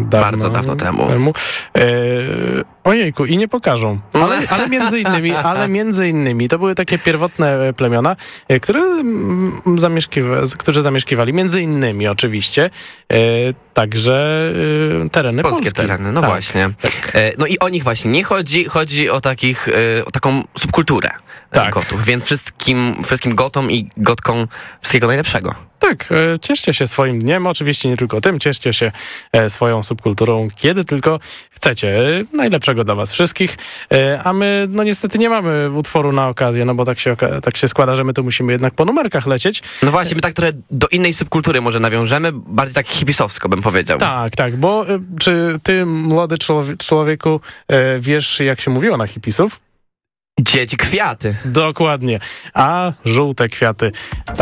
Bardzo dawno temu. Ojejku, i nie pokażą. Ale między innymi to były takie pierwotne plemiona, którzy zamieszkiwali między innymi oczywiście także tereny polskie. Polskie tereny, no tak, właśnie. Tak. No i o nich właśnie nie chodzi o o taką subkulturę gotów, więc wszystkim gotom i gotkom wszystkiego najlepszego. Tak, cieszcie się swoim dniem, oczywiście nie tylko tym, cieszcie się swoją subkulturą, kiedy tylko chcecie. Najlepszego dla was wszystkich, a my no niestety nie mamy utworu na okazję, no bo tak się składa, że my tu musimy jednak po numerkach lecieć. No właśnie, my tak trochę do innej subkultury może nawiążemy, bardziej tak hipisowsko bym powiedział. Tak, bo czy ty, młody człowieku, wiesz jak się mówiło na hipisów? Dzieci kwiaty. Dokładnie, a żółte kwiaty.